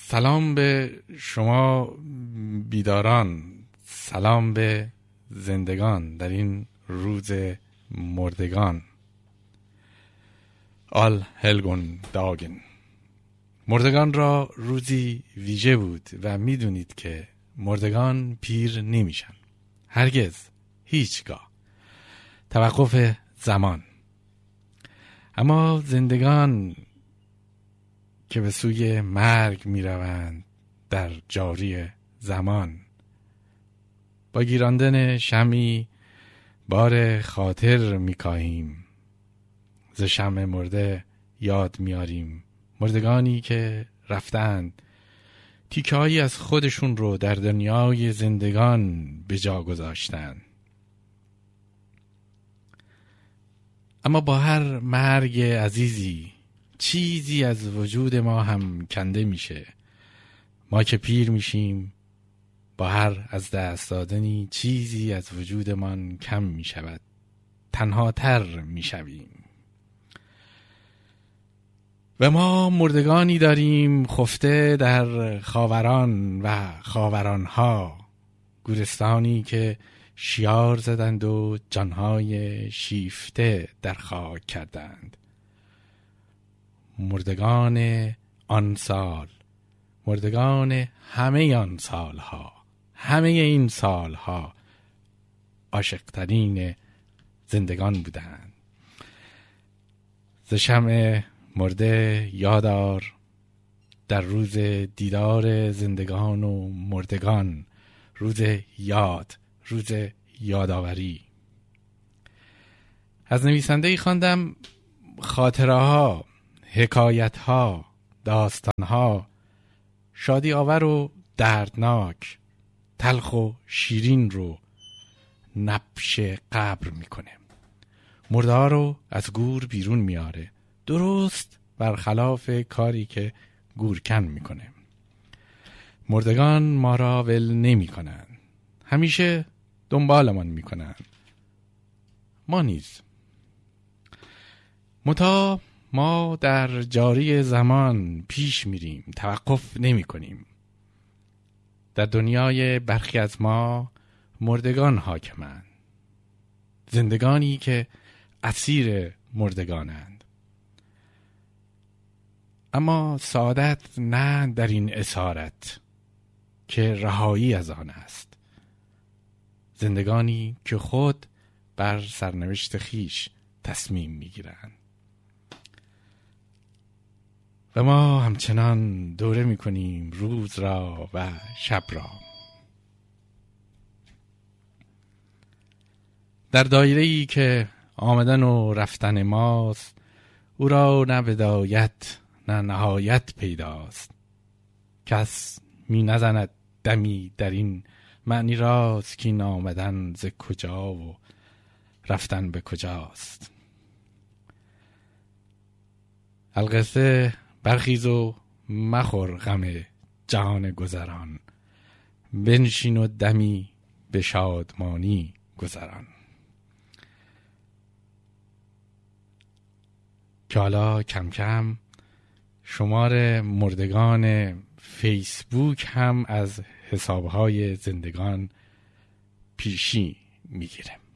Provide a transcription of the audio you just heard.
سلام به شما بیداران، سلام به زندگان در این روز مردگان. آل هلگون داگن. مردگان را روزی ویژه بود و میدونید که مردگان پیر نمیشن، هرگز، هیچگاه. توقف زمان. اما زندگان که به سوی مرگ می روند در جاری زمان، با گیراندن شمعی بار خاطر می کاهیم، ز شمع مرده یاد میاریم مردگانی که رفتند، تیکه‌هایی از خودشون رو در دنیای زندگان به جا گذاشتند. اما با هر مرگ عزیزی چیزی از وجود ما هم کنده میشه. ما که پیر میشیم، با هر از دست دادنی چیزی از وجودمان کم میشود، تنها تر میشویم. و ما مردگانی داریم خفته در خاوران و خاورانها، گورستانی که شیار زدند و جانهای شیفته در خاک کردند. مردگان آن سال، مردگان همه آن سالها، همه این سالها عاشق‌ترین زندگان بودند. ز شمع مرده یادار در روز دیدار زندگان و مردگان، روز یاد، روز یادآوری. از نویسنده‌ای خواندم خاطره ها، حکایت ها، داستان ها، شادی آور و دردناک، تلخ و شیرین رو نبش قبر میکنه. مرده ها رو از گور بیرون میاره، درست برخلاف کاری که گورکن میکنه. مردگان ما را ول نمی کنن، همیشه دنبالمان میکنن. ما نیز متا ما در جاری زمان پیش میریم، توقف نمی کنیم. در دنیای برخی از ما مردگان حاکمند، زندگانی که اسیر مردگانند. اما سعادت نه در این اسارت که رهایی از آن است. زندگانی که خود بر سرنوشت خیش تصمیم میگیرند. و ما همچنان دوره میکنیم روز را و شب را. در دایره‌ای که آمدن و رفتن ماست، او را نه بدایت نه نهایت پیداست. کس می نزند دمی در این معنی راست که این آمدن ز کجا و رفتن به کجاست. القصه برخیز و مخور غم جهان گذران، بنشین و دمی به شادمانی گذران. که حالا کم کم شمار مردگان فیسبوک هم از حسابهای زندگان پیشی میگیره.